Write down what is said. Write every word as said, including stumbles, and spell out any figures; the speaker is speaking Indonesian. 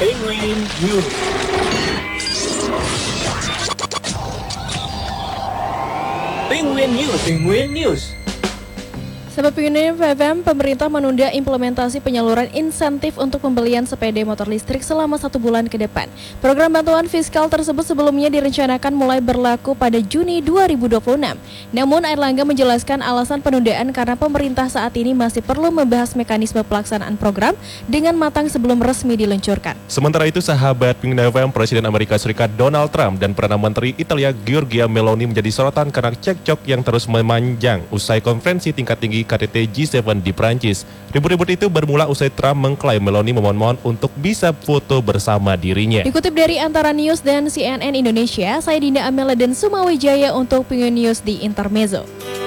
Penguin News. Penguin News. Penguin News. Sahabat Penguin F M, pemerintah menunda implementasi penyaluran insentif untuk pembelian sepeda motor listrik selama satu bulan ke depan. Program bantuan fiskal tersebut sebelumnya direncanakan mulai berlaku pada Juni dua ribu dua puluh enam. Namun Airlangga menjelaskan alasan penundaan karena pemerintah saat ini masih perlu membahas mekanisme pelaksanaan program dengan matang sebelum resmi diluncurkan. Sementara itu, sahabat Penguin F M, Presiden Amerika Serikat Donald Trump dan Perdana Menteri Italia Giorgia Meloni menjadi sorotan karena cekcok yang terus memanjang usai konferensi tingkat tinggi K T T G tujuh di Prancis. Ribut-ribut itu bermula usai Trump mengklaim Meloni memohon-mohon untuk bisa foto bersama dirinya. Dikutip dari Antara News dan C N N Indonesia, saya Dinda Amela dan Sumawijaya untuk Penguin News di Intermezzo.